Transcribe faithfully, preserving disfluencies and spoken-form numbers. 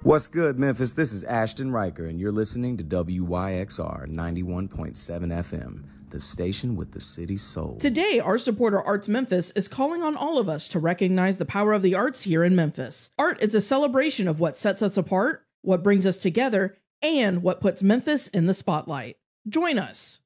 What's good, Memphis? This is Ashton Riker, and you're listening to W Y X R ninety-one point seven F M, the station with the city's soul. Today, our supporter Arts Memphis is calling on all of us to recognize the power of the arts here in Memphis. Art is a celebration of what sets us apart, what brings us together, and what puts Memphis in the spotlight. Join us.